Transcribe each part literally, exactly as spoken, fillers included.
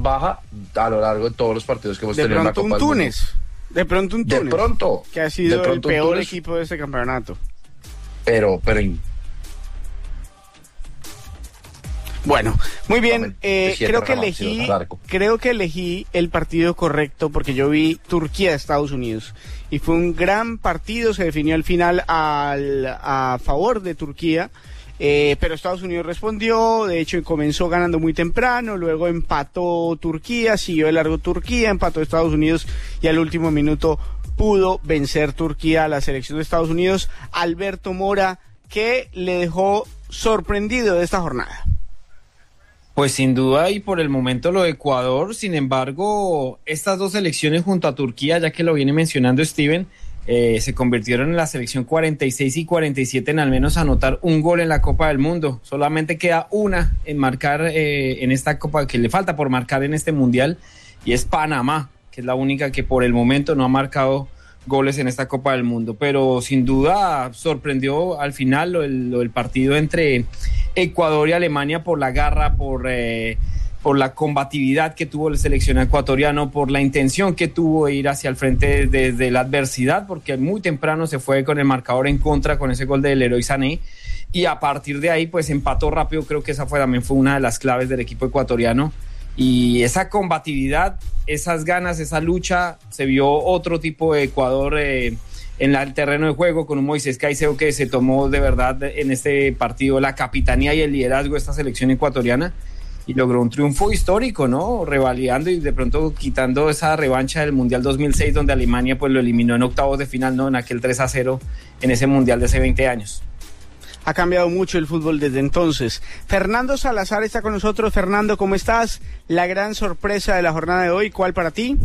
baja a lo largo de todos los partidos que hemos de tenido en la pronto Copa un del Mundo. Túnez. De pronto un Túnez. De pronto. Que ha sido de el peor Túnez, equipo de este campeonato. Pero, pero... Bueno, muy bien. No, Eh, creo que remates, elegí, largo. creo que elegí el partido correcto porque yo vi Turquía-Estados Unidos y fue un gran partido. Se definió al final al, a favor de Turquía. Eh, pero Estados Unidos respondió, de hecho comenzó ganando muy temprano, luego empató Turquía, siguió de largo Turquía, empató Estados Unidos y al último minuto pudo vencer Turquía a la selección de Estados Unidos. Alberto Mora, ¿qué le dejó sorprendido de esta jornada? Pues sin duda y por el momento lo de Ecuador. Sin embargo, estas dos selecciones junto a Turquía, ya que lo viene mencionando Steven, Eh, se convirtieron en la selección cuarenta y seis y cuarenta y siete en al menos anotar un gol en la Copa del Mundo. Solamente queda una en marcar eh, en esta Copa, que le falta por marcar en este Mundial, y es Panamá, que es la única que por el momento no ha marcado goles en esta Copa del Mundo. Pero sin duda sorprendió al final lo, el, lo, el partido entre Ecuador y Alemania por la garra, por... Eh, por la combatividad que tuvo el seleccionado ecuatoriano, por la intención que tuvo de ir hacia el frente desde de la adversidad, porque muy temprano se fue con el marcador en contra con ese gol del Leroy Sané, y a partir de ahí pues empató rápido. Creo que esa fue también fue una de las claves del equipo ecuatoriano, y esa combatividad, esas ganas, esa lucha, se vio otro tipo de Ecuador eh, en la, el terreno de juego, con un Moisés Caicedo que se tomó de verdad en este partido la capitanía y el liderazgo de esta selección ecuatoriana, y logró un triunfo histórico, ¿no? Revalidando y de pronto quitando esa revancha del Mundial dos mil seis, donde Alemania pues lo eliminó en octavos de final, ¿no? En aquel tres a cero en ese Mundial de hace veinte años. Ha cambiado mucho el fútbol desde entonces. Fernando Salazar está con nosotros. Fernando, ¿cómo estás? La gran sorpresa de la jornada de hoy, ¿cuál para ti?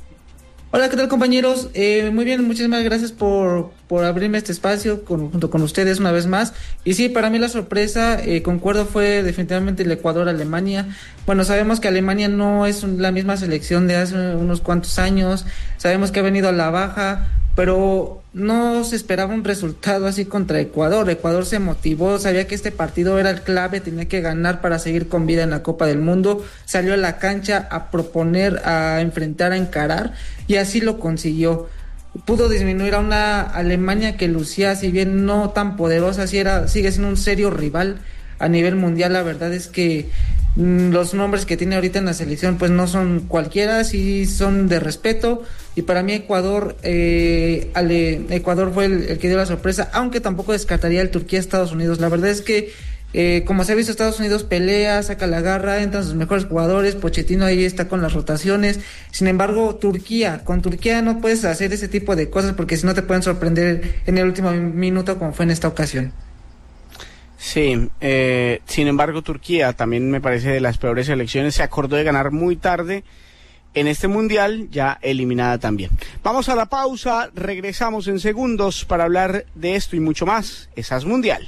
Hola, ¿qué tal, compañeros? Eh, muy bien, muchísimas gracias por, por abrirme este espacio con, junto con ustedes una vez más. Y sí, para mí la sorpresa, eh, concuerdo, fue definitivamente el Ecuador-Alemania. Bueno, sabemos que Alemania no es la misma selección de hace unos cuantos años, sabemos que ha venido a la baja, pero no se esperaba un resultado así contra Ecuador. Ecuador se motivó, sabía que este partido era el clave, tenía que ganar para seguir con vida en la Copa del Mundo, salió a la cancha a proponer, a enfrentar, a encarar, y así lo consiguió. Pudo disminuir a una Alemania que lucía, si bien no tan poderosa, si era, sigue siendo un serio rival a nivel mundial. La verdad es que mmm, los nombres que tiene ahorita en la selección pues no son cualquiera, sí son de respeto, y para mí Ecuador eh, Ale, Ecuador fue el, el que dio la sorpresa, aunque tampoco descartaría el Turquía-Estados Unidos. La verdad es que Eh, como se ha visto, Estados Unidos pelea, saca la garra, entran sus mejores jugadores, Pochettino ahí está con las rotaciones. Sin embargo, Turquía, con Turquía no puedes hacer ese tipo de cosas, porque si no te pueden sorprender en el último minuto, como fue en esta ocasión. Sí, eh, sin embargo Turquía también me parece de las peores selecciones, se acordó de ganar muy tarde en este Mundial, ya eliminada también. Vamos a la pausa, regresamos en segundos para hablar de esto y mucho más. Esas Mundial.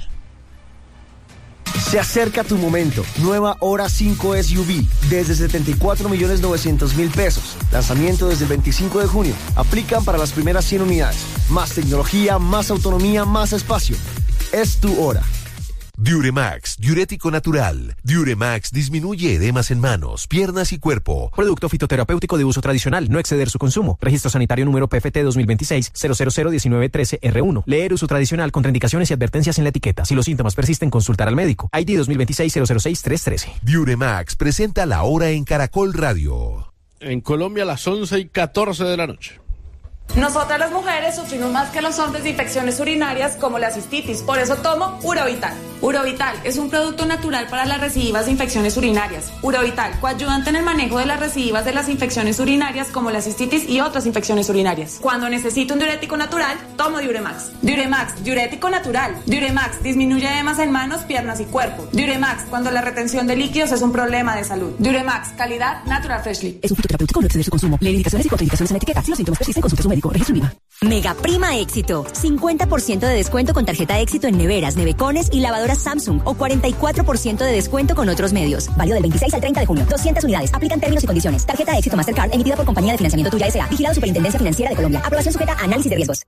Se acerca tu momento. Nueva Hora cinco S U V desde setenta y cuatro millones novecientos mil pesos. Lanzamiento desde el veinticinco de junio. Aplican para las primeras cien unidades. Más tecnología, más autonomía, más espacio. Es tu hora. Diuremax, diurético natural. Diuremax disminuye edemas en manos, piernas y cuerpo. Producto fitoterapéutico de uso tradicional, no exceder su consumo. Registro sanitario número P F T dos mil veintiséis cero cero cero diecinueve trece R uno. Leer uso tradicional, contraindicaciones y advertencias en la etiqueta. Si los síntomas persisten, consultar al médico. I D dos mil veintiséis cero cero seis tres trece. Diuremax presenta La Hora en Caracol Radio. En Colombia a las once y catorce de la noche. Nosotras las mujeres sufrimos más que los hombres de infecciones urinarias como la cistitis, por eso tomo Urovital. Urovital es un producto natural para las recidivas de infecciones urinarias. Urovital, coayudante en el manejo de las recidivas de las infecciones urinarias como la cistitis y otras infecciones urinarias. Cuando necesito un diurético natural, tomo Diuremax. Diuremax, diurético natural. Diuremax disminuye edemas en manos, piernas y cuerpo. Diuremax, cuando la retención de líquidos es un problema de salud. Diuremax, calidad Natural Freshly. Es un fitoterapéutico, no exceder su consumo. Lee indicaciones y contraindicaciones en la etiqueta. Si los síntomas persisten, consulte a su médico. Registro IVA. Mega Prima Éxito. cincuenta por ciento de descuento con tarjeta Éxito en neveras, nevecones y lavadoras Samsung, o cuarenta y cuatro por ciento de descuento con otros medios. Válido del veintiséis al treinta de junio. doscientas unidades. Aplican términos y condiciones. Tarjeta Éxito Mastercard emitida por Compañía de Financiamiento Tuya S A. Vigilado Superintendencia Financiera de Colombia. Aprobación sujeta a análisis de riesgos.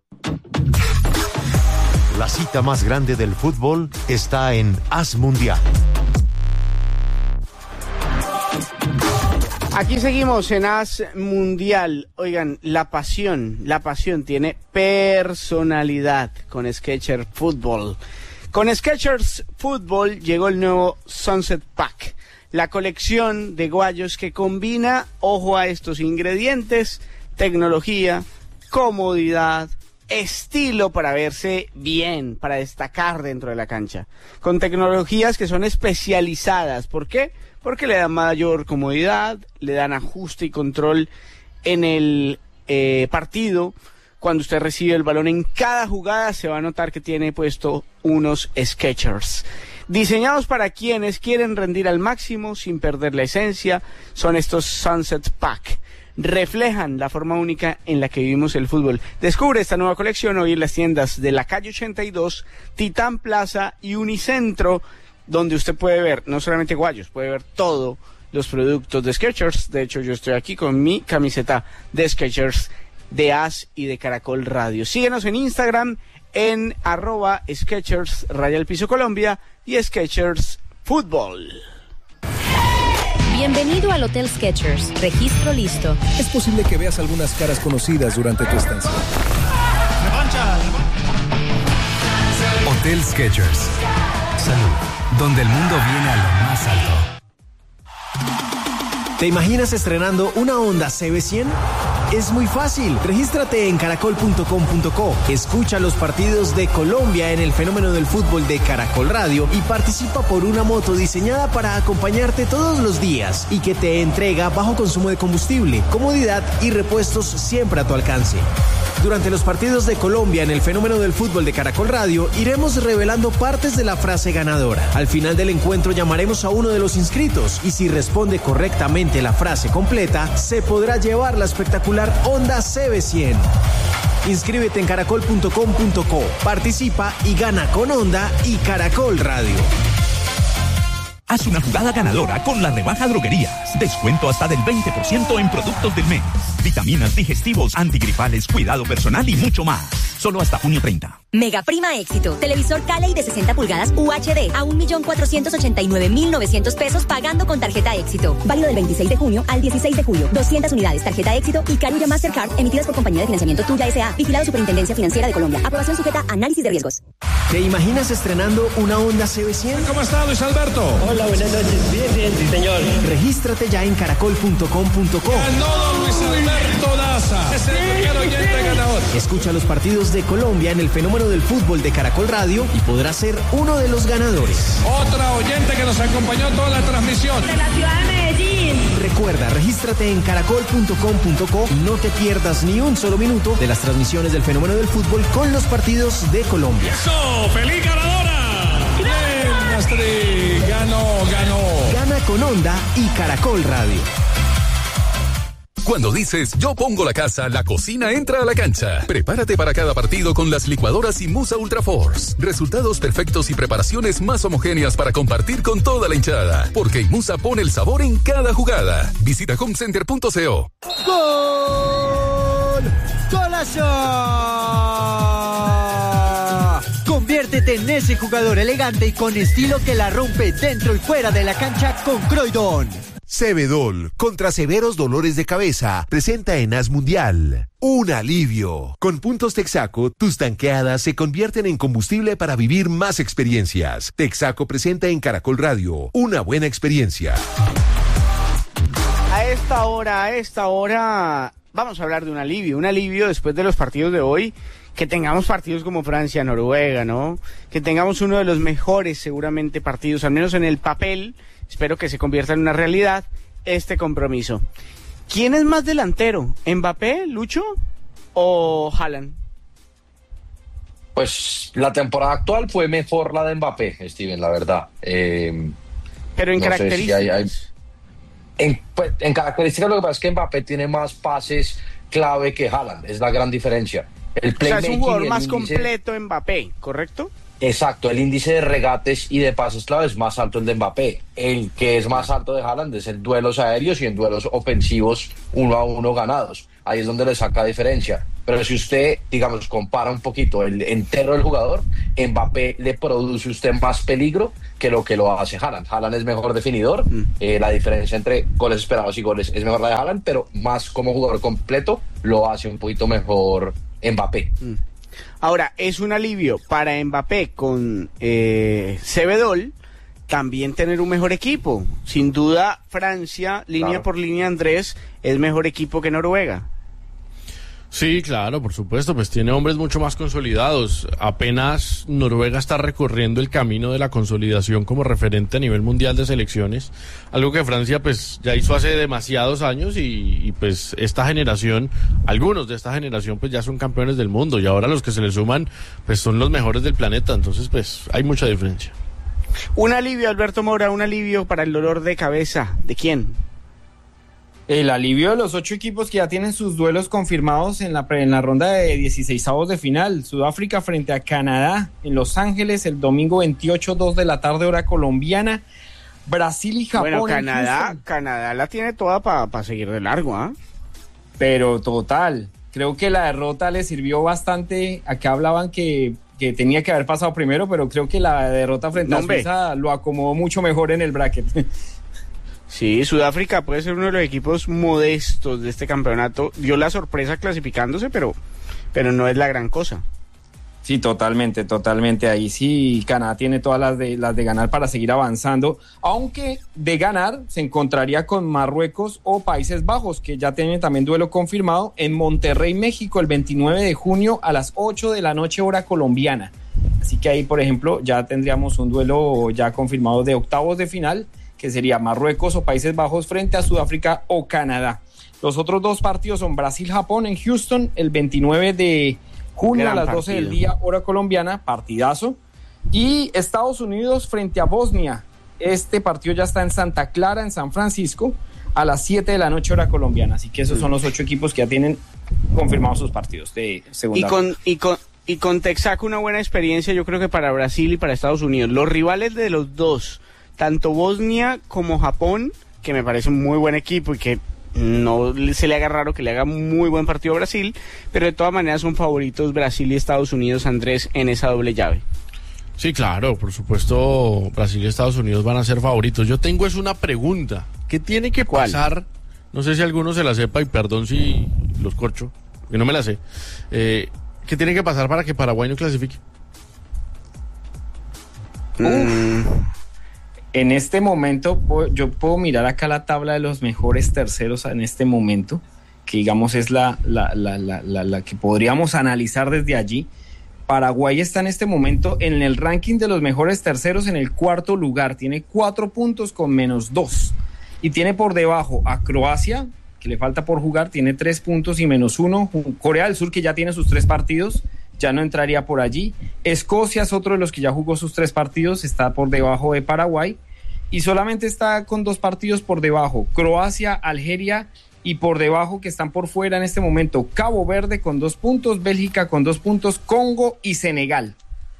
La cita más grande del fútbol está en As Mundial. Aquí seguimos en As Mundial. Oigan, la pasión, la pasión tiene personalidad con Skechers Football. Con Skechers Football llegó el nuevo Sunset Pack, la colección de guayos que combina, ojo a estos ingredientes, tecnología, comodidad, estilo para verse bien, para destacar dentro de la cancha, con tecnologías que son especializadas. ¿Por qué? Porque le dan mayor comodidad, le dan ajuste y control en el eh, partido. Cuando usted recibe el balón en cada jugada se va a notar que tiene puesto unos Skechers. Diseñados para quienes quieren rendir al máximo sin perder la esencia, son estos Sunset Pack. Reflejan la forma única en la que vivimos el fútbol. Descubre esta nueva colección hoy en las tiendas de la calle ochenta y dos, Titán Plaza y Unicentro, donde usted puede ver no solamente guayos, puede ver todos los productos de Skechers. De hecho, yo estoy aquí con mi camiseta de Skechers, de As y de Caracol Radio. Síguenos en Instagram en arroba Skechers Raya al Piso Colombia y Skechers Fútbol. Bienvenido al Hotel Skechers. Registro listo. Es posible que veas algunas caras conocidas durante tu estancia. Hotel Skechers. Salud, donde el mundo viene a lo más alto. ¿Te imaginas estrenando una Honda C B cien? Es muy fácil. Regístrate en caracol punto com punto co. Escucha los partidos de Colombia en el fenómeno del fútbol de Caracol Radio y participa por una moto diseñada para acompañarte todos los días y que te entrega bajo consumo de combustible, comodidad y repuestos siempre a tu alcance. Durante los partidos de Colombia en el fenómeno del fútbol de Caracol Radio, iremos revelando partes de la frase ganadora. Al final del encuentro llamaremos a uno de los inscritos y si responde correctamente la frase completa, se podrá llevar la espectacular Honda C B cien. Inscríbete en caracol punto com punto co, participa y gana con Honda y Caracol Radio. Haz una jugada ganadora con la rebaja Droguerías. Descuento hasta del veinte por ciento en productos del mes. Vitaminas, digestivos, antigripales, cuidado personal y mucho más. Solo hasta junio treinta. Mega Prima Éxito. Televisor Cali de sesenta pulgadas U H D a un millón cuatrocientos ochenta y nueve mil novecientos pesos pagando con tarjeta Éxito. Válido del veintiséis de junio al dieciséis de julio. doscientas unidades tarjeta Éxito y Carulla Mastercard emitidas por Compañía de Financiamiento Tuya S A. Vigilado Superintendencia Financiera de Colombia. Aprobación sujeta a análisis de riesgos. ¿Te imaginas estrenando una Honda C B cien? ¿Cómo está, Luis Alberto? Hola, buenas noches. Bien, bien, sí, señor. Regístrate ya en caracol punto com punto co. Ganó Luis Alberto Daza. Es el primer oyente ganador. Escucha los partidos de Colombia en el fenómeno del fútbol de Caracol Radio y podrás ser uno de los ganadores. Otra oyente que nos acompañó toda la transmisión. De la ciudad de Medellín. Recuerda, regístrate en caracol punto com punto co y no te pierdas ni un solo minuto de las transmisiones del fenómeno del fútbol con los partidos de Colombia. ¡Eso! ¡Feliz ganadora! ¡Bien, Astrid! ¡Ganó, ganó! Gana con Honda y Caracol Radio. Cuando dices yo pongo la casa, la cocina entra a la cancha. Prepárate para cada partido con las licuadoras Inmusa Ultra Force. Resultados perfectos y preparaciones más homogéneas para compartir con toda la hinchada. Porque Inmusa pone el sabor en cada jugada. Visita homecenter punto co. ¡Gol! ¡Golazo! Conviértete en ese jugador elegante y con estilo que la rompe dentro y fuera de la cancha con Croydon. Cebedol, contra severos dolores de cabeza, presenta en As Mundial un alivio. Con puntos Texaco, tus tanqueadas se convierten en combustible para vivir más experiencias. Texaco presenta en Caracol Radio una buena experiencia. A esta hora, a esta hora, vamos a hablar de un alivio, un alivio después de los partidos de hoy. Que tengamos partidos como Francia, Noruega, ¿no? Que tengamos uno de los mejores, seguramente, partidos, al menos en el papel. Espero que se convierta en una realidad este compromiso. ¿Quién es más delantero? ¿Mbappé, Lucho o Haaland? Pues la temporada actual fue mejor la de Mbappé, Steven, la verdad. Eh, Pero en no características. Sé si hay, hay... En, pues, en características lo que pasa es que Mbappé tiene más pases clave que Haaland, es la gran diferencia. El o sea, es un jugador más índice... completo Mbappé, ¿correcto? Exacto, el índice de regates y de pases clave es más alto el de Mbappé. El que es más alto de Haaland es en duelos aéreos y en duelos ofensivos uno a uno ganados. ahí es donde le saca diferencia. Pero si usted, digamos, compara un poquito el entero del jugador, Mbappé le produce a usted más peligro que lo que lo hace Haaland. Haaland es mejor definidor, mm. eh, la diferencia entre goles esperados y goles es mejor la de Haaland, pero más como jugador completo lo hace un poquito mejor Mbappé. Mm. Ahora, es un alivio para Mbappé con eh, Cebedol también tener un mejor equipo. Sin duda, Francia, línea claro. por línea, Andrés, es mejor equipo que Noruega. Sí, claro, por supuesto, pues tiene hombres mucho más consolidados. Apenas Noruega está recorriendo el camino de la consolidación como referente a nivel mundial de selecciones, algo que Francia pues ya hizo hace demasiados años y, y pues esta generación, algunos de esta generación pues ya son campeones del mundo y ahora los que se le suman pues son los mejores del planeta, entonces pues hay mucha diferencia. Un alivio, Alberto Mora, un alivio para el dolor de cabeza, ¿de quién? El alivio de los ocho equipos que ya tienen sus duelos confirmados en la, en la ronda de dieciseisavos de final. Sudáfrica frente a Canadá en Los Ángeles el domingo veintiocho, dos de la tarde, hora colombiana. Brasil y Japón. Bueno, Canadá, Canadá la tiene toda para pa seguir de largo, ¿ah? ¿eh? Pero total, creo que la derrota le sirvió bastante. Acá hablaban que, que tenía que haber pasado primero, pero creo que la derrota frente no, a Suiza lo acomodó mucho mejor en el bracket. Sí, Sudáfrica puede ser uno de los equipos modestos de este campeonato. Dio la sorpresa clasificándose, pero, pero no es la gran cosa. Sí, totalmente, totalmente. Ahí sí, Canadá tiene todas las de, las de ganar para seguir avanzando. Aunque de ganar se encontraría con Marruecos o Países Bajos, que ya tienen también duelo confirmado en Monterrey, México, el veintinueve de junio a las ocho de la noche, hora colombiana. Así que ahí, por ejemplo, ya tendríamos un duelo ya confirmado de octavos de final, que sería Marruecos o Países Bajos frente a Sudáfrica o Canadá. Los otros dos partidos son Brasil-Japón en Houston el veintinueve de junio Gran a las partido. doce del día, hora colombiana, partidazo. Y Estados Unidos frente a Bosnia. Este partido ya está en Santa Clara, en San Francisco, a las siete de la noche, hora colombiana. Así que esos son los ocho equipos que ya tienen confirmados sus partidos de segunda. Y con, y con, y con Texaco una buena experiencia, yo creo que para Brasil y para Estados Unidos. Los rivales de los dos, tanto Bosnia como Japón, que me parece un muy buen equipo y que no se le haga raro que le haga muy buen partido a Brasil, pero de todas maneras son favoritos Brasil y Estados Unidos, Andrés, en esa doble llave. Sí, claro, por supuesto Brasil y Estados Unidos van a ser favoritos. Yo tengo es una pregunta, ¿qué tiene que pasar? ¿Cuál? No sé si alguno se la sepa y perdón si los corcho, que no me la sé. Eh, ¿Qué tiene que pasar para que Paraguay no clasifique? Mm. En este momento, yo puedo mirar acá la tabla de los mejores terceros en este momento, que digamos es la, la, la, la, la, la que podríamos analizar desde allí. Paraguay está en este momento en el ranking de los mejores terceros en el cuarto lugar, tiene cuatro puntos con menos dos, y tiene por debajo a Croacia, que le falta por jugar, tiene tres puntos y menos uno. Corea del Sur, que ya tiene sus tres partidos, ya no entraría por allí. Escocia es otro de los que ya jugó sus tres partidos, está por debajo de Paraguay. Y solamente está con dos partidos por debajo, Croacia, Algeria, y por debajo, que están por fuera en este momento, Cabo Verde con dos puntos, Bélgica con dos puntos, Congo y Senegal.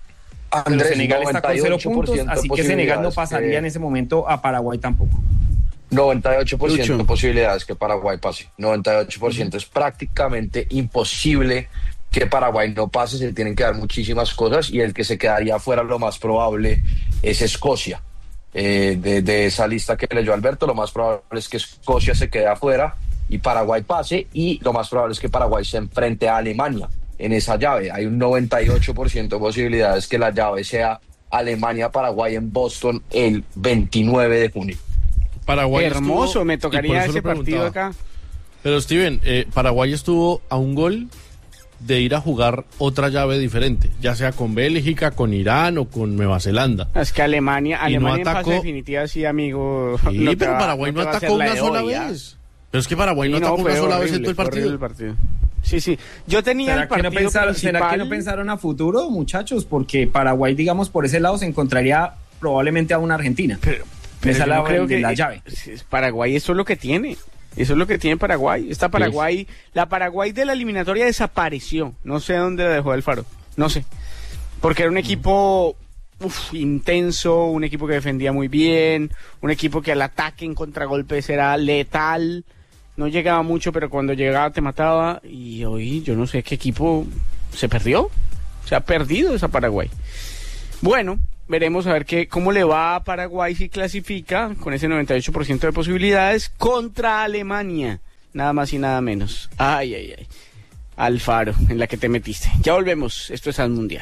Andrés, Senegal está con cero puntos, así que Senegal no pasaría que... en ese momento a Paraguay tampoco. noventa y ocho por ciento de posibilidades que Paraguay pase, noventa y ocho por ciento. Uh-huh. Es prácticamente imposible que Paraguay no pase, se tienen que dar muchísimas cosas, y el que se quedaría fuera lo más probable es Escocia. Eh, de, de esa lista que leyó Alberto, lo más probable es que Escocia se quede afuera y Paraguay pase, y lo más probable es que Paraguay se enfrente a Alemania en esa llave. Hay un noventa y ocho por ciento de posibilidades que la llave sea Alemania-Paraguay en Boston el veintinueve de junio. Paraguay hermoso, estuvo, me tocaría ese partido acá. Pero Steven, eh, Paraguay estuvo a un gol de ir a jugar otra llave diferente, ya sea con Bélgica, con Irán o con Nueva Zelanda. Es que Alemania, Alemania no atacó... en fase definitiva, sí, amigo. Sí, no pero va, Paraguay no, no atacó una sola hoy, vez. ¿Ya? Pero es que Paraguay sí, no atacó no, una sola horrible, vez en todo el partido. el partido. Sí, sí. Yo tenía ¿Será el partido que no pensaron, principal... ¿Será que no pensaron a futuro, muchachos? Porque Paraguay, digamos, por ese lado se encontraría probablemente a una Argentina. Pero, pero esa no creo de que la llave. Paraguay, eso es lo que tiene. Eso es lo que tiene Paraguay. Esta Paraguay, sí. La Paraguay de la eliminatoria desapareció. No sé dónde la dejó Alfaro. No sé. Porque era un equipo uf, intenso, un equipo que defendía muy bien, un equipo que al ataque en contragolpes era letal. no llegaba mucho, pero cuando llegaba te mataba. Y hoy yo no sé qué equipo se perdió. Se ha perdido esa Paraguay. Bueno, veremos a ver qué, cómo le va a Paraguay si clasifica con ese noventa y ocho por ciento de posibilidades contra Alemania. Nada más y nada menos. Ay, ay, ay. Alfaro, en la que te metiste. Ya volvemos. Esto es Al Mundial.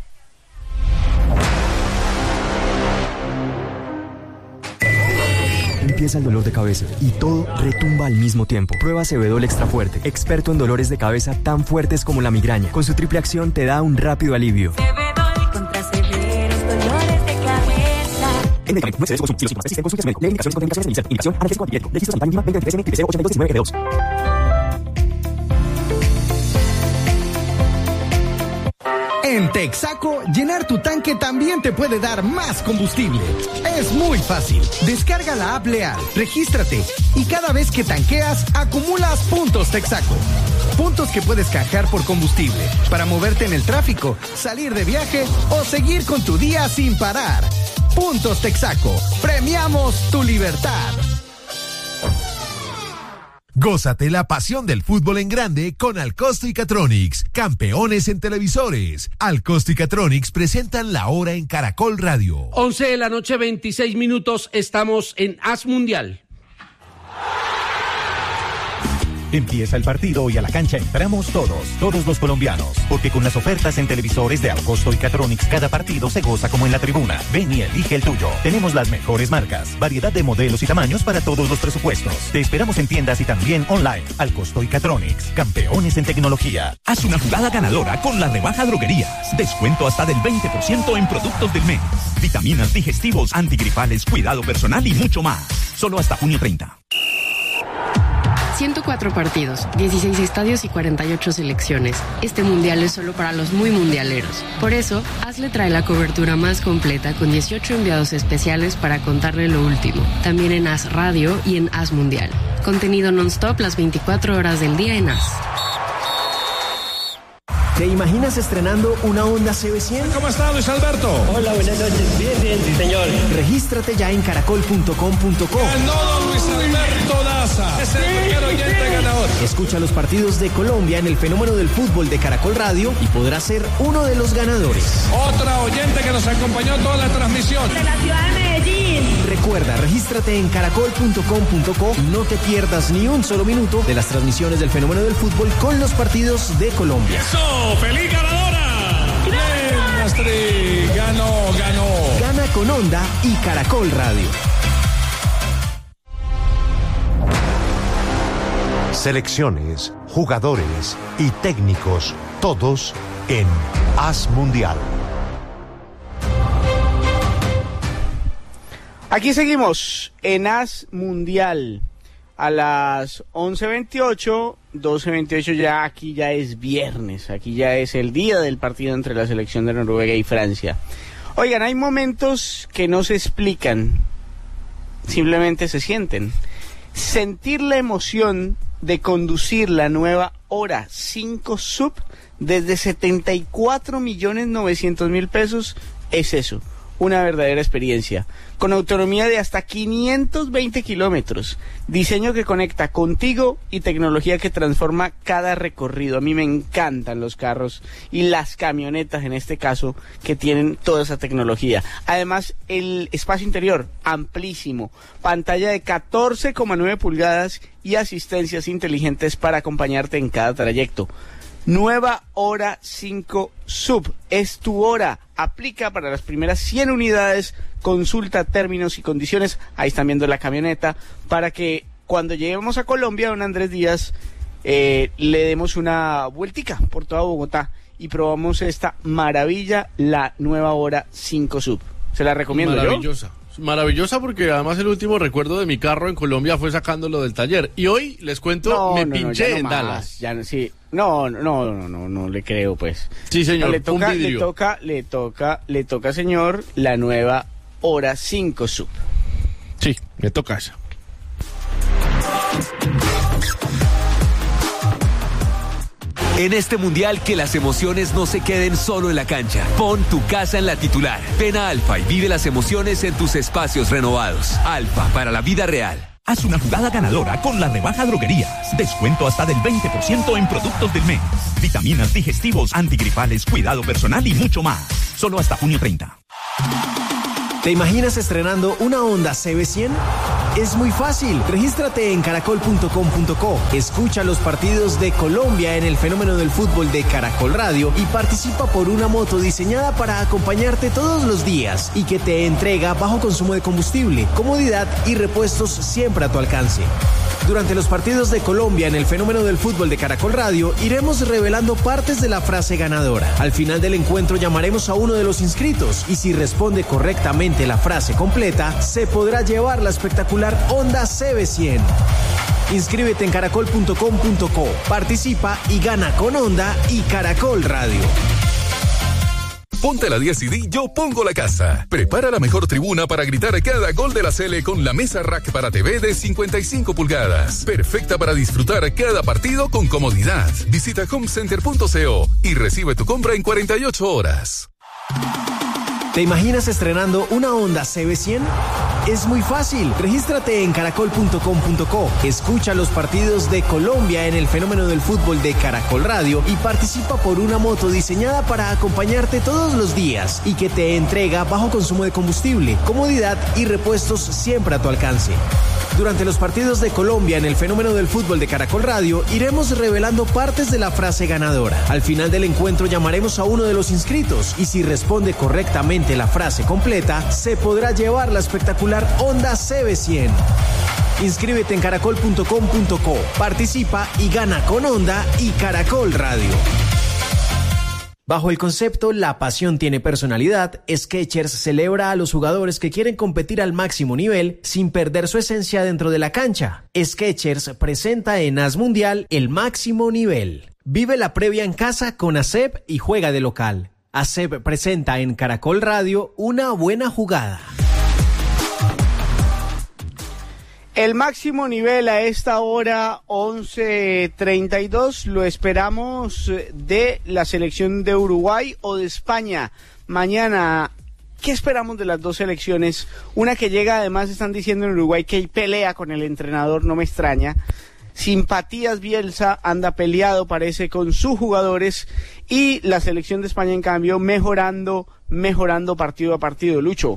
Empieza el dolor de cabeza y todo retumba al mismo tiempo. Prueba Sebedol Extra Fuerte, experto en dolores de cabeza tan fuertes como la migraña. Con su triple acción te da un rápido alivio. Sebedol contra severos dolores de cabeza. El medicamento no excede su consumo. Si los síntomas persisten, consulte a su médico. Lee indicaciones y contraindicaciones de la indicación, analgésico antipirético. Registro sanitario mínima veinte veintitrés M, I P C ochenta y dos diecinueve G dos. En Texaco, llenar tu tanque también te puede dar más combustible. Es muy fácil. Descarga la app Leal, regístrate y cada vez que tanqueas, acumulas puntos Texaco. Puntos que puedes canjear por combustible para moverte en el tráfico, salir de viaje o seguir con tu día sin parar. Puntos Texaco. Premiamos tu libertad. Gózate la pasión del fútbol en grande con Alcosto y Catronics, campeones en televisores. Alcosto y Catronics presentan La Hora en Caracol Radio. once de la noche, veintiséis minutos, estamos en As Mundial. Empieza el partido y a la cancha entramos todos, todos los colombianos, porque con las ofertas en televisores de Alcosto y Catronics cada partido se goza como en la tribuna. Ven y elige el tuyo. Tenemos las mejores marcas, variedad de modelos y tamaños para todos los presupuestos. Te esperamos en tiendas y también online. Alcosto y Catronics, campeones en tecnología. Haz una jugada ganadora con la rebaja Droguerías. Descuento hasta del veinte por ciento en productos del mes. Vitaminas, digestivos, antigripales, cuidado personal y mucho más. Solo hasta junio treinta. ciento cuatro partidos, dieciséis estadios y cuarenta y ocho selecciones. Este mundial es solo para los muy mundialeros. Por eso, Hazle trae la cobertura más completa con dieciocho enviados especiales para contarle lo último. También en Haz Radio y en Haz Mundial. Contenido non-stop las veinticuatro horas del día en Haz. ¿Te imaginas estrenando una Honda C B cien? ¿Cómo está, Luis Alberto? Hola, buenas noches. Bien, bien, sí, señor. Regístrate ya en caracol punto com punto co. Ganó don Luis Alberto Daza. Es el primer oyente ganador. Escucha los partidos de Colombia en el fenómeno del fútbol de Caracol Radio y podrás ser uno de los ganadores. Otra oyente que nos acompañó toda la transmisión. De la ciudad de Medellín. Recuerda, regístrate en caracol punto com punto co y no te pierdas ni un solo minuto de las transmisiones del fenómeno del fútbol con los partidos de Colombia. ¡Eso! ¡Feliz ganadora! ¡Bien, Astrid! ¡Ganó, ganó! Gana con Honda y Caracol Radio. Selecciones, jugadores y técnicos, todos en Haz Mundial. Aquí seguimos en Haz Mundial a las once veintiocho, doce veintiocho, ya aquí ya es viernes, aquí ya es el día del partido entre la selección de Noruega y Francia. Oigan, hay momentos que no se explican, simplemente se sienten. Sentir la emoción de conducir la nueva Hora cinco Sub desde setenta y cuatro millones novecientos mil pesos es eso. Una verdadera experiencia, con autonomía de hasta quinientos veinte kilómetros, diseño que conecta contigo y tecnología que transforma cada recorrido. A mí me encantan los carros y las camionetas en este caso que tienen toda esa tecnología. Además, el espacio interior amplísimo, pantalla de catorce coma nueve pulgadas y asistencias inteligentes para acompañarte en cada trayecto. Nueva Hora cinco Sub, es tu hora, aplica para las primeras cien unidades, consulta términos y condiciones, ahí están viendo la camioneta, para que cuando lleguemos a Colombia, don Andrés Díaz, eh, le demos una vueltica por toda Bogotá y probamos esta maravilla, la Nueva Hora cinco Sub. Se la recomiendo. Maravillosa. yo. Maravillosa porque además el último recuerdo de mi carro en Colombia fue sacándolo del taller. Y hoy, les cuento, no, me no, pinché no, en más, Dallas. Ya no, sí. No, no, no, no, no le creo, pues. Sí, señor, no, le toca, un vidrio. le toca, le toca, le toca, señor, la nueva Hora cinco Sub. Sí, me toca esa. En este mundial que las emociones no se queden solo en la cancha. Pon tu casa en la titular. Ven a Alfa y vive las emociones en tus espacios renovados. Alfa, para la vida real. Haz una jugada ganadora con la rebaja Droguerías. Descuento hasta del veinte por ciento en productos del mes. Vitaminas, digestivos, antigripales, cuidado personal y mucho más. Solo hasta junio treinta. ¿Te imaginas estrenando una Honda C B cien? Es muy fácil. Regístrate en caracol punto com punto co. Escucha los partidos de Colombia en el fenómeno del fútbol de Caracol Radio y participa por una moto diseñada para acompañarte todos los días y que te entrega bajo consumo de combustible, comodidad y repuestos siempre a tu alcance. Durante los partidos de Colombia en el fenómeno del fútbol de Caracol Radio, iremos revelando partes de la frase ganadora. Al final del encuentro llamaremos a uno de los inscritos y si responde correctamente la frase completa, se podrá llevar la espectacular Honda C B cien. Inscríbete en caracol punto com punto co, participa y gana con Honda y Caracol Radio. Ponte la diez y di Yo Pongo la Casa. Prepara la mejor tribuna para gritar cada gol de la Sele con la mesa rack para T V de cincuenta y cinco pulgadas. Perfecta para disfrutar cada partido con comodidad. Visita homecenter punto co y recibe tu compra en cuarenta y ocho horas. ¿Te imaginas estrenando una Honda C B cien? Es muy fácil. Regístrate en caracol punto com punto co. Escucha los partidos de Colombia en el fenómeno del fútbol de Caracol Radio y participa por una moto diseñada para acompañarte todos los días y que te entrega bajo consumo de combustible, comodidad y repuestos siempre a tu alcance. Durante los partidos de Colombia en el fenómeno del fútbol de Caracol Radio, iremos revelando partes de la frase ganadora. Al final del encuentro llamaremos a uno de los inscritos y si responde correctamente la frase completa, se podrá llevar la espectacular Honda C B cien. Inscríbete en caracol punto com punto co, participa y gana con Honda y Caracol Radio. Bajo el concepto La pasión tiene personalidad, Skechers celebra a los jugadores que quieren competir al máximo nivel sin perder su esencia dentro de la cancha. Skechers presenta en A S Mundial el máximo nivel. Vive la previa en casa con A S E P y juega de local. A S E P presenta en Caracol Radio Una buena jugada. El máximo nivel a esta hora, once treinta y dos, lo esperamos de la selección de Uruguay o de España. Mañana, ¿qué esperamos de las dos selecciones? Una que llega, además están diciendo en Uruguay que hay pelea con el entrenador, no me extraña. Simpatías Bielsa anda peleado, parece, con sus jugadores y la selección de España, en cambio, mejorando, mejorando partido a partido. Lucho.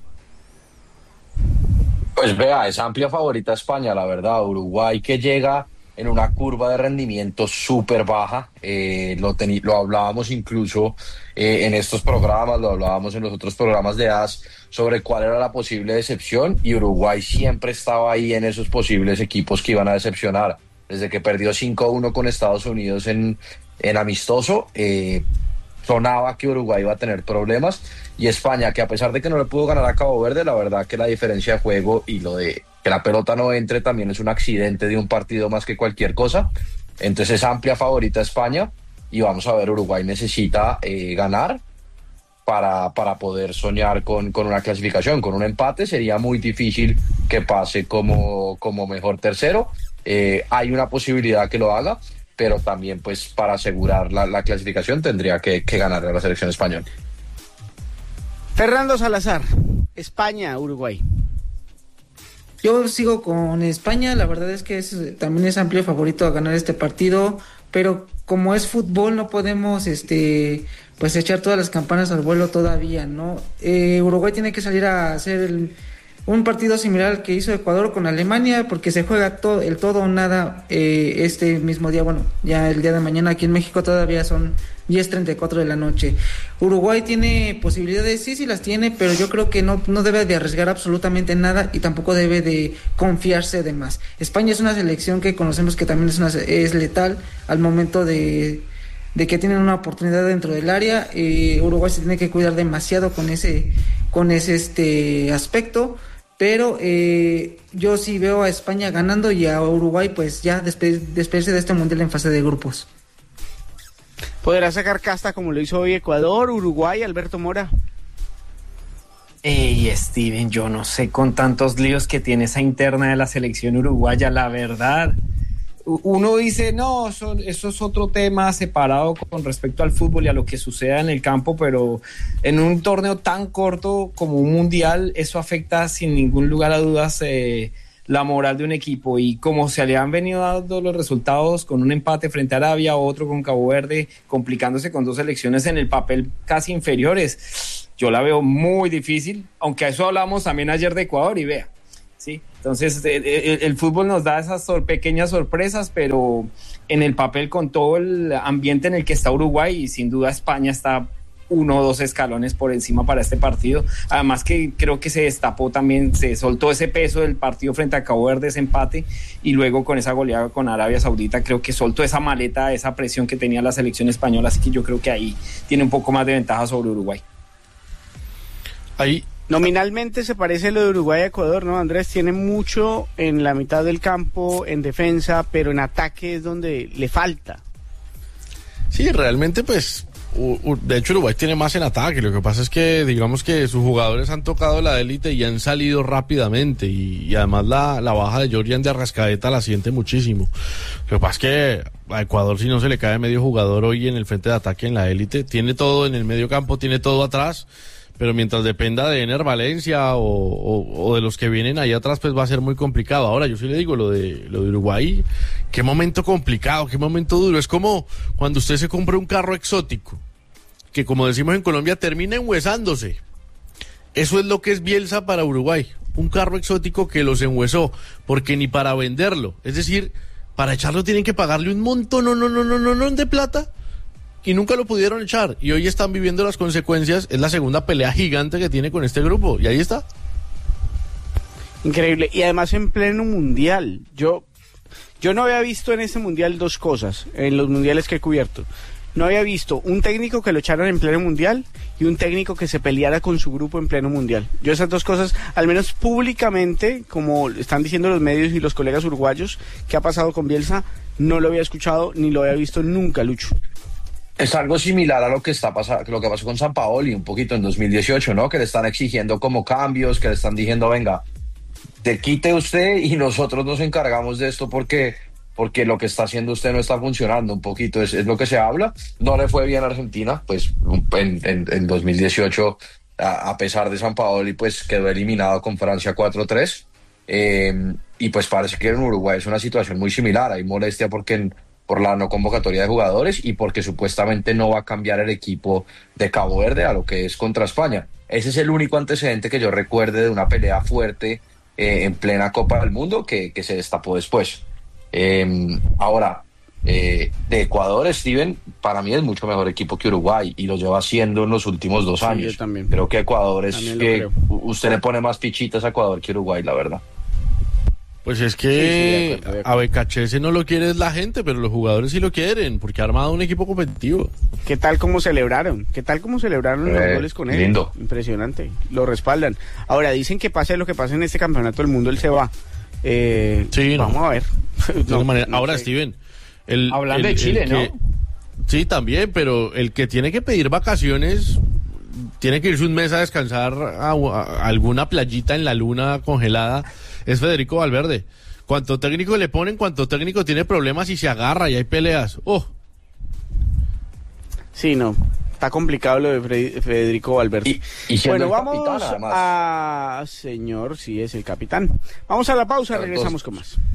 Pues vea, es amplia favorita España, la verdad. Uruguay que llega en una curva de rendimiento súper baja, eh, lo, teni- lo hablábamos incluso eh, en estos programas, lo hablábamos en los otros programas de A S sobre cuál era la posible decepción y Uruguay siempre estaba ahí en esos posibles equipos que iban a decepcionar. Desde que perdió cinco a uno con Estados Unidos en, en amistoso, eh, sonaba que Uruguay iba a tener problemas y España, que a pesar de que no le pudo ganar a Cabo Verde, la verdad que la diferencia de juego y lo de que la pelota no entre también es un accidente de un partido más que cualquier cosa. Entonces es amplia favorita España y vamos a ver, Uruguay necesita eh, ganar para, para poder soñar con, con una clasificación. Con un empate sería muy difícil que pase como, como mejor tercero. Eh, hay una posibilidad que lo haga, pero también pues para asegurar la, la clasificación tendría que, que ganar a la selección española. Fernando Salazar, España, Uruguay. Yo sigo con España, la verdad es que es, también es amplio favorito a ganar este partido, pero como es fútbol no podemos este pues echar todas las campanas al vuelo todavía, ¿no? Eh, Uruguay tiene que salir a hacer el, un partido similar al que hizo Ecuador con Alemania, porque se juega todo, el todo o nada eh, este mismo día, bueno, ya el día de mañana aquí en México todavía son diez treinta y cuatro de la noche. Uruguay tiene posibilidades, sí, sí las tiene, pero yo creo que no, no debe de arriesgar absolutamente nada y tampoco debe de confiarse de más. España es una selección que conocemos que también es, una, es letal al momento de, de que tienen una oportunidad dentro del área. eh, Uruguay se tiene que cuidar demasiado con ese, con ese este aspecto. Pero eh, yo sí veo a España ganando y a Uruguay pues ya despe- despedirse de este mundial en fase de grupos. ¿Podrá sacar casta como lo hizo hoy Ecuador, Uruguay, Alberto Mora? Ey, Steven, yo no sé con tantos líos que tiene esa interna de la selección uruguaya, la verdad. Uno dice, no, eso, eso es otro tema separado con respecto al fútbol y a lo que suceda en el campo, pero en un torneo tan corto como un mundial, eso afecta sin ningún lugar a dudas eh, la moral de un equipo, y como se le han venido dando los resultados con un empate frente a Arabia, otro con Cabo Verde, complicándose con dos selecciones en el papel casi inferiores, yo la veo muy difícil, aunque a eso hablamos también ayer de Ecuador y vea, ¿sí? Entonces el, el, el fútbol nos da esas sor- pequeñas sorpresas, pero en el papel, con todo el ambiente en el que está Uruguay, y sin duda España está uno o dos escalones por encima para este partido, además que creo que se destapó también, se soltó ese peso del partido frente a Cabo Verde, ese empate, y luego con esa goleada con Arabia Saudita, creo que soltó esa maleta, esa presión que tenía la selección española, así que yo creo que ahí tiene un poco más de ventaja sobre Uruguay. Ahí nominalmente se parece lo de Uruguay a Ecuador, ¿no, Andrés? Tiene mucho en la mitad del campo, en defensa, pero en ataque es donde le falta. Sí, realmente pues, de hecho Uruguay tiene más en ataque, lo que pasa es que digamos que sus jugadores han tocado la élite y han salido rápidamente, y, y además la, la baja de Jordan de Arrascaeta la siente muchísimo. Lo que pasa es que a Ecuador, si no se le cae medio jugador hoy en el frente de ataque en la élite, tiene todo en el medio campo, tiene todo atrás, pero mientras dependa de Ener Valencia o, o, o de los que vienen ahí atrás, pues va a ser muy complicado. Ahora, yo sí le digo, lo de lo de Uruguay, qué momento complicado, qué momento duro. Es como cuando usted se compra un carro exótico, que como decimos en Colombia, termina enhuesándose. Eso es lo que es Bielsa para Uruguay, un carro exótico que los enhuesó, porque ni para venderlo, es decir, para echarlo tienen que pagarle un montón, no, no, no, no, no, no, de plata, y nunca lo pudieron echar, y hoy están viviendo las consecuencias. Es la segunda pelea gigante que tiene con este grupo, y ahí está. Increíble, y además en pleno mundial. Yo, yo no había visto en este mundial dos cosas, en los mundiales que he cubierto. No había visto un técnico que lo echaran en pleno mundial y un técnico que se peleara con su grupo en pleno mundial. Yo esas dos cosas, al menos públicamente, como están diciendo los medios y los colegas uruguayos, que ha pasado con Bielsa, no lo había escuchado ni lo había visto nunca, Lucho. Es algo similar a lo que está pasando, lo que pasó con Sampaoli un poquito en dos mil dieciocho, ¿no? Que le están exigiendo como cambios, que le están diciendo, venga, te quite usted y nosotros nos encargamos de esto porque, porque lo que está haciendo usted no está funcionando un poquito. Es, es lo que se habla. No le fue bien a Argentina, pues en, en, en dos mil dieciocho, a, a pesar de Sampaoli, pues quedó eliminado con Francia cuatro tres. Eh, y pues parece que en Uruguay es una situación muy similar. Hay molestia porque en, por la no convocatoria de jugadores y porque supuestamente no va a cambiar el equipo de Cabo Verde a lo que es contra España. Ese es el único antecedente que yo recuerde de una pelea fuerte eh, en plena Copa del Mundo que, que se destapó después. Eh, ahora, eh, de Ecuador, Steven, para mí es mucho mejor equipo que Uruguay y lo lleva haciendo en los últimos dos años. Sí, yo también. Creo que Ecuador es También lo que creo. usted le pone más fichitas a Ecuador que Uruguay, la verdad. Pues es que Sí, sí, de acuerdo, de acuerdo. a Becachese no lo quiere la gente, pero los jugadores sí lo quieren, porque ha armado un equipo competitivo. ¿Qué tal cómo celebraron? ¿Qué tal cómo celebraron Eh, los goles con él? lindo. Impresionante. Lo respaldan. Ahora, dicen que pase lo que pase en este campeonato del mundo, él se va. Eh, Sí, no. vamos a ver. De todas No, maneras, no ahora, sé. Steven, el, Hablando el- de Chile, el que- ¿no? Sí, también, pero el que tiene que pedir vacaciones tiene que irse un mes a descansar a, a alguna playita en la luna congelada, es Federico Valverde. Cuanto técnico le ponen, cuanto técnico tiene problemas y se agarra y hay peleas. Oh, Sí, no. Está complicado lo de Fre- Federico Valverde. Y, y siendo Bueno, el vamos capitán, además. a... Señor, sí, es el capitán. Vamos a la pausa, Pero regresamos entonces- con más.